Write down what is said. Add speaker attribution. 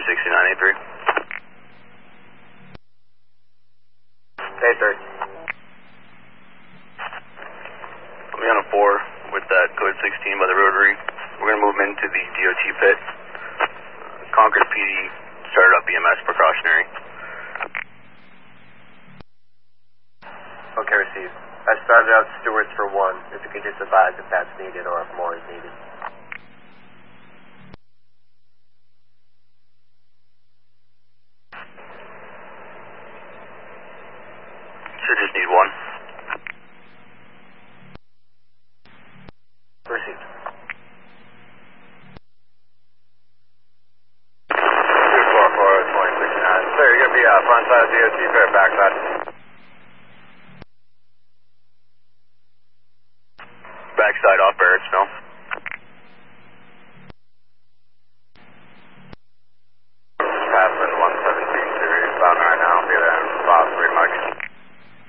Speaker 1: 6983.
Speaker 2: 83.
Speaker 1: I'll be on a 4 with that code 16 by the rotary. We're going to move them into the DOT pit. Concord PD started up EMS precautionary.
Speaker 2: Okay, received. I started out stewards for 1. If you could just advise if that's needed or if more is needed.
Speaker 1: Should just need 1.
Speaker 2: Received.
Speaker 1: 244 2069. Sir, you're going to be front side of DOT pit, back side.